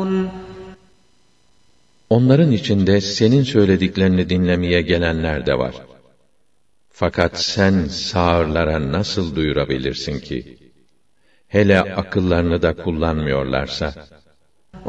يَعْلَمُونَ Onların içinde senin söylediklerini dinlemeye gelenler de var. Fakat sen sağırlara nasıl duyurabilirsin ki? Hele akıllarını da kullanmıyorlarsa.